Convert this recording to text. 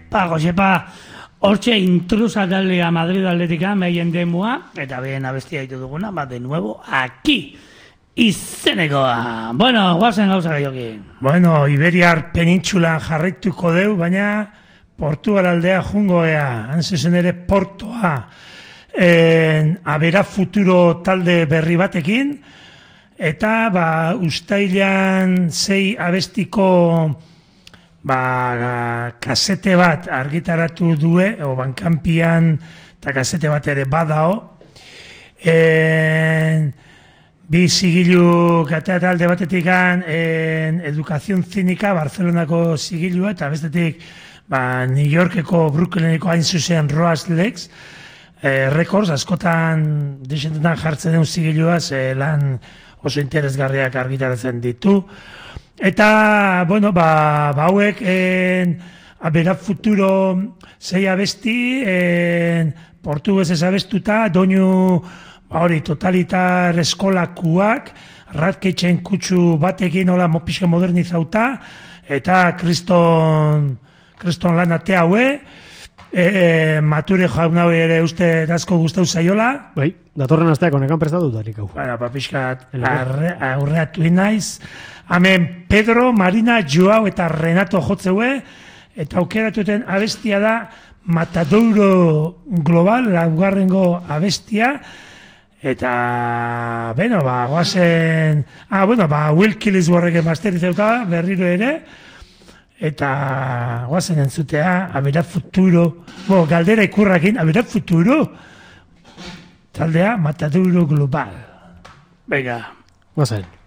Josepa, hortxe intrusa taldea Madrid Atletika, meien demua, eta behen abestia ditu duguna, de nuevo, aquí, izenekoa. Bueno, guazen gauza gaioki. Bueno, Iberiar penintxulan jarraituko deu, baina Portugal aldea jungoea, hanzuzen ere Portoa, abera futuro talde berri batekin, eta ustailan 6 abestiko kasete bat argitaratu due, o bankanpian eta kasete bat ere badao. Bi zigilu katea talde batetik Educación Cínica, Barcelonako zigilua, eta bestetik New Yorkeko, Brooklyneko hain zuzen Roas Lex Records, askotan disentetan jartzen den zigiluaz, lan oso interesgarriak argitaratzen ditu. Eta, bueno, hauek abera futuro 6 abesti, portuguesez abestuta, doinu totalitar eskolakuak, ratkeitzen kutsu batekin hola pixka modernizauta, eta kriston lanatea haue, mature jauna ere uste asko gustau zaiola. Bai, datorren asteak honekan prestatu darik hau. Pixka aurreatu inaiz. Hemen Pedro, Marina, Joao eta Renato jotzeue, eta aukeratuten abestia da Matadouro Global, laugarrengo abestia, eta, guazen, Will Killisworrek masterizauta berriro ere, eta guazen entzutea, abera futuro, galdera ikurrakin, abera futuro, taldea Matadouro Global. Venga. Guazen.